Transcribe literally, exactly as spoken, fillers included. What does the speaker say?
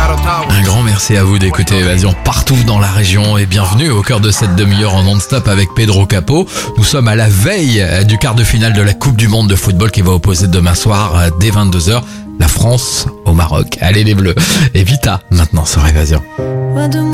Un grand merci à vous d'écouter Évasion partout dans la région et bienvenue au cœur de cette demi-heure en non-stop avec Pedro Capot. Nous sommes à la veille du quart de finale de la Coupe du Monde de football qui va opposer demain soir dès vingt-deux heures la France au Maroc. Allez les Bleus. Et Vita maintenant sur Évasion.